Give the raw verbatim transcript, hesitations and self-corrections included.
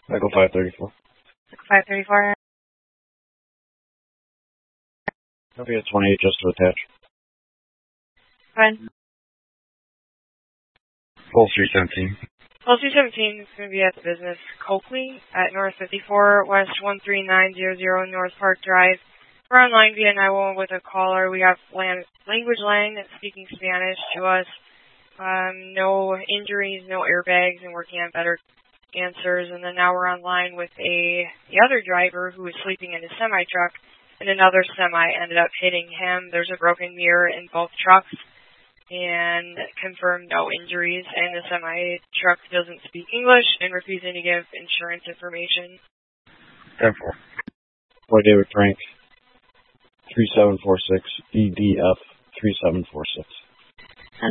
Echo five thirty-four. five thirty-four. Copy at twenty-eight just to attach. Fine. Full three seventeen. Full three seventeen is going to be at the business Coakley at North fifty-four West one three nine zero zero North Park Drive. We're online via nine one one with a caller. We have land, language Lang that's speaking Spanish to us. Um, no injuries, no airbags, and working on better answers. And then now we're online with a the other driver who was sleeping in his semi-truck, and another semi ended up hitting him. There's a broken mirror in both trucks, and confirmed no injuries. And the semi-truck doesn't speak English and refusing to give insurance information. ten four. Boy David Frank. three seven four six E D F three seven four six.